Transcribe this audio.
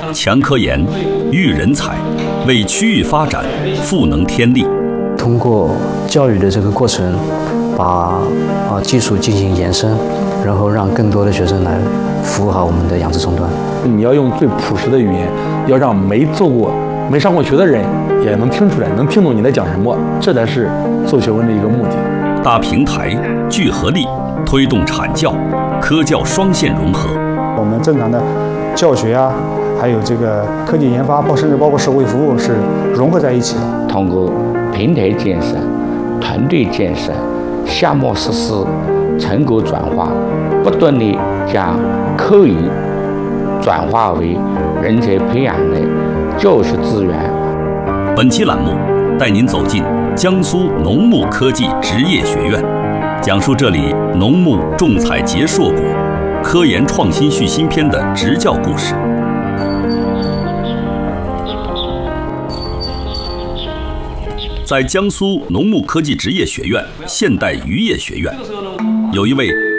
强科研、育人才，为区域发展赋能添力。 通过教育的这个过程，把技术进行延伸，然后让更多的学生来服务好我们的养殖终端。 你要用最朴实的语言，要让没上过学的人也能听出来，能听懂你在讲什么，这才是做学问的一个目的。 大平台、聚合力，推动产教、科教双线融合。 我们正常的教学啊，还有这个科技研发，甚至包括社会服务是融合在一起的。 通过平台建设、团队建设、项目实施、成果转化，不断地将课余转化为人才培养的教学资源。 本期栏目带您走进江苏农牧科技职业学院，讲述这里农牧种采结硕果、科研创新续新篇的执教故事。在江苏农牧科技职业学院现代渔业学院，有一位